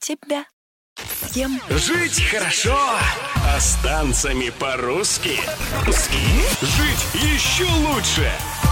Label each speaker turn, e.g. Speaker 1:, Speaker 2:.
Speaker 1: тебя съем.
Speaker 2: Жить хорошо, а с танцами по-русски. Жить еще лучше.